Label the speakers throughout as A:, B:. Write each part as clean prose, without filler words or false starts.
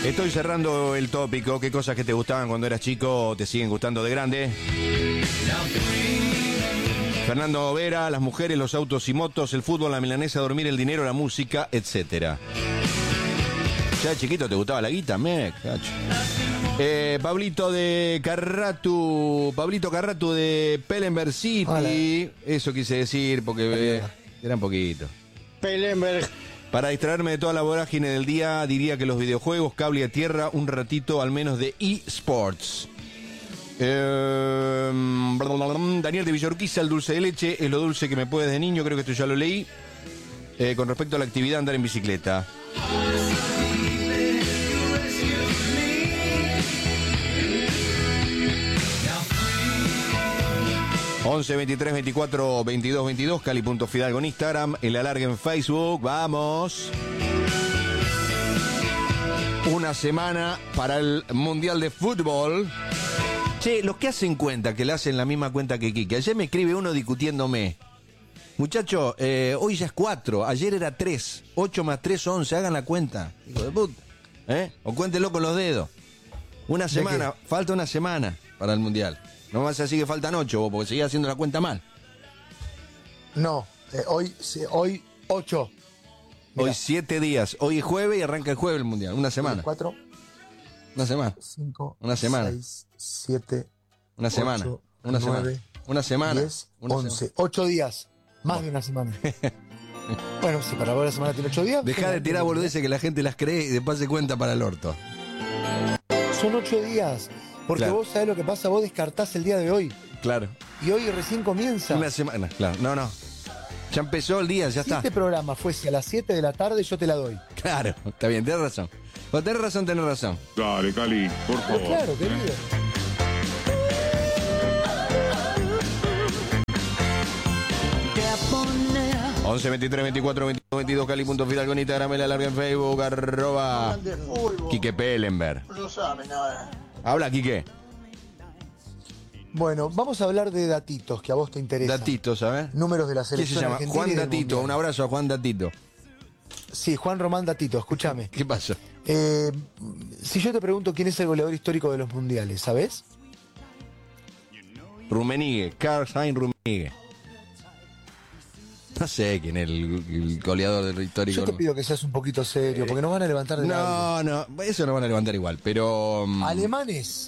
A: Estoy cerrando el tópico. ¿Qué cosas que te gustaban cuando eras chico o te siguen gustando de grande? Fernando Vera, las mujeres, los autos y motos, el fútbol, la milanesa, dormir, el dinero, la música, etcétera. Ya de chiquito te gustaba la guita, cacho. Pablito Carratu de Pellenberg City.
B: Hola.
A: Eso quise decir porque era un poquito.
B: Pellenberg.
A: Para distraerme de toda la vorágine del día, diría que los videojuegos, cable a tierra, un ratito al menos de eSports. Daniel de Villorquiza, el dulce de leche es lo dulce que me puede de niño, creo que esto ya lo leí. Con respecto a la actividad, andar en bicicleta. ...11 23 24 22 22... Cali.Fidalgo en Instagram... ...el alargue en Facebook... ¡Vamos! Una semana para el Mundial de Fútbol. Che, los que hacen cuenta... ...que le hacen la misma cuenta que Kike... Ayer me escribe uno discutiéndome... Muchacho, hoy ya es 4... Ayer era 3... 8 más 3, 11... Hagan la cuenta... Hijo de puta... O cuéntenlo con los dedos... Una semana... Falta una semana... Para el Mundial... No vas a decir que faltan 8 vos, porque seguís haciendo la cuenta mal.
B: No, hoy 8.
A: Hoy 7 días. Hoy es jueves y arranca el jueves el Mundial. Una semana.
B: 4.
A: Una semana.
B: 5.
A: Una semana.
B: 6, 7.
A: Una semana.
B: 8,
A: una
B: 9,
A: semana. Una semana.
B: 10,
A: una
B: 11.
A: Semana.
B: 8 días. Más de una semana. Bueno, si para vos la semana tiene 8 días.
A: Dejá de tirar boludeces que la gente las cree y después se cuenta para el orto.
B: Son 8 días. Porque
A: claro.
B: vos sabés lo que pasa, vos descartás el día de hoy.
A: Claro.
B: Y hoy recién comienza.
A: Una semana, claro. No. Ya empezó el día, ya
B: si
A: está.
B: este programa fuese a las 7 de la tarde, yo te la doy.
A: Claro, está bien, tenés razón. Vos tenés razón.
C: Dale, Cali, por favor.
B: Claro, querido.
A: 11 23 24 22 22 Cali.Fidalgo en Instagram, el alargue en Facebook, @ Quique Pellenberg.
D: No sabe nada.
A: Habla, Quique.
B: Bueno, vamos a hablar de datitos que a vos te interesan.
A: Datito, ¿sabes?
B: Números de la
A: ¿Qué se
B: selección
A: llama?
B: argentina y
A: Juan
B: del
A: Datito.
B: Mundial.
A: Un abrazo a Juan Datito.
B: Sí, Juan Román Datito, escúchame.
A: ¿Qué pasó?
B: Si yo te pregunto quién es el goleador histórico de los mundiales, ¿sabés?
A: Rummenigge, Karl-Heinz Rummenigge. No sé quién es el goleador del histórico.
B: Yo te pido que seas un poquito serio, porque nos van a levantar de algo.
A: No, eso no van a levantar igual, pero...
B: Alemanes,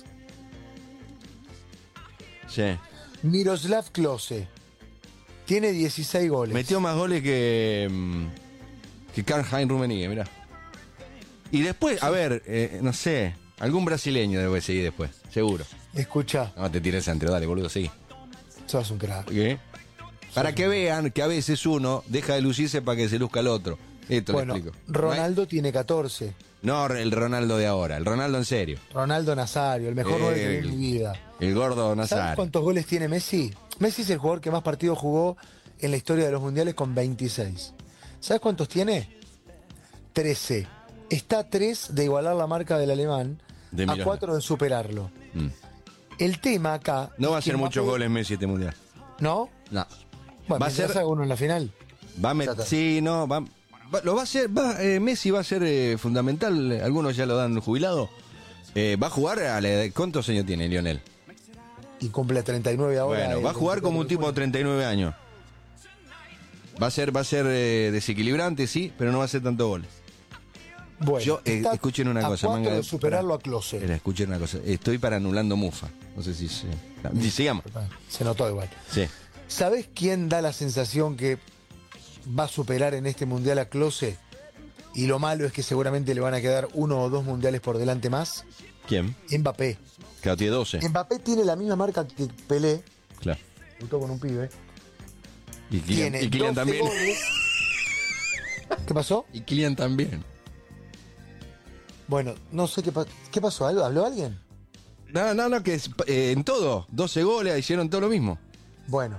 A: Sí.
B: Miroslav Klose. Tiene 16 goles.
A: Metió más goles que Karl-Heinz Rummenigge, mirá. Y después, a ver, no sé, algún brasileño debe seguir después, seguro.
B: Escucha,
A: No te tires entre, dale, boludo, seguí.
B: sos un crack.
A: ¿Qué? Para que vean que a veces uno deja de lucirse para que se luzca el otro. Esto
B: Bueno,
A: le explico.
B: Ronaldo tiene 14.
A: No, el Ronaldo de ahora, el Ronaldo en serio.
B: Ronaldo Nazario, el mejor 9 que vi en mi vida.
A: El gordo
B: ¿Sabes
A: Nazario.
B: cuántos goles tiene Messi? Messi es el jugador que más partidos jugó en la historia de los mundiales con 26. ¿Sabes cuántos tiene? 13. Está a 3 de igualar la marca del alemán,
A: De
B: a
A: Miroslav.
B: 4 de superarlo. El tema acá...
A: No va a
B: es que
A: ser muchos
B: Mbappé-
A: goles Messi este mundial.
B: ¿No?
A: No.
B: Bueno,
A: Va a ser-
B: haga uno en la final.
A: Va a
B: Ya está.
A: sí, no, lo va a hacer, Messi va a ser fundamental, algunos ya lo dan jubilado. Va a jugar a la edad, ¿cuántos años tiene Lionel?
B: Y cumple 39 ahora.
A: Bueno, va a jugar como un tipo de 39 años. Va a ser desequilibrante, sí, pero no va a hacer tantos goles.
B: Bueno,
A: Yo,
B: está
A: escuchen una
B: a
A: cosa,
B: 4
A: manga
B: de superarlo a Klose.
A: Escuchen una cosa, estoy para anulando Mufa. No sé si sigamos.
B: Se notó igual.
A: Sí.
B: ¿Sabés quién da la sensación que va a superar en este mundial a Klose? Y lo malo es que seguramente le van a quedar 1 o 2 mundiales por delante más.
A: ¿Quién?
B: Mbappé.
A: Claro, tiene 12.
B: Mbappé tiene la misma marca que Pelé.
A: Claro.
B: Debutó con un pibe.
A: Y Kylian,
B: Tiene
A: y Kylian
B: 12
A: también.
B: goles. ¿Qué pasó?
A: Y Kylian también.
B: Bueno, no sé qué pasó. ¿Habló alguien?
A: No, que es, en todo, 12 goles, hicieron todo lo mismo.
B: Bueno,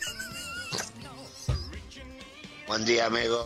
D: Buen día, amigo.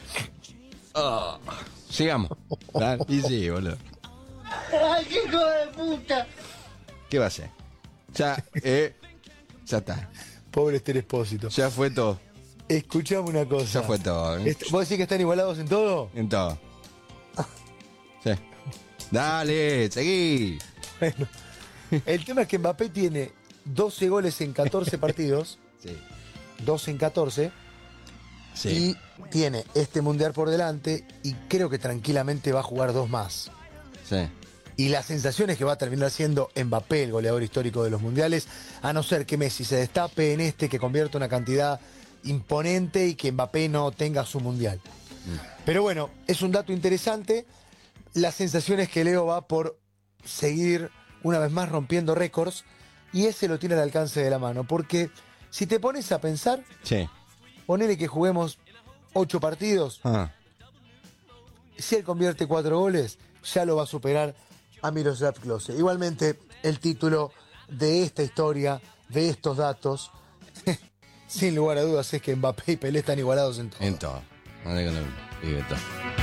A: Sigamos. Dale. Y sí, boludo.
D: ¡Ay, qué hijo de puta!
A: ¿Qué va a hacer? Ya, ya está.
B: pobre Esther Espósito.
A: Ya fue todo.
B: Escuchame una cosa.
A: Ya fue todo.
B: ¿Vos decís que están igualados en todo?
A: En todo. Sí. Dale, seguí.
B: Bueno, el tema es que Mbappé tiene 12 goles en 14 partidos,
A: Sí.
B: 12 en 14,
A: Sí.
B: y tiene este mundial por delante y creo que tranquilamente va a jugar 2 más.
A: Sí.
B: Y la sensación es que va a terminar siendo Mbappé el goleador histórico de los mundiales, a no ser que Messi se destape en este, que convierta una cantidad imponente y que Mbappé no tenga su mundial. Pero bueno, es un dato interesante. La sensación es que Leo va por seguir una vez más rompiendo récords y ese lo tiene al alcance de la mano. Porque si te pones a pensar,
A: Sí.
B: ponele que juguemos 8 partidos,
A: Ah.
B: si él convierte 4 goles, ya lo va a superar a Miroslav Klose. Igualmente, el título de esta historia, de estos datos, sin lugar a dudas, es que Mbappé y Pelé están igualados en todo.
A: En todo. No digo, no digo en todo.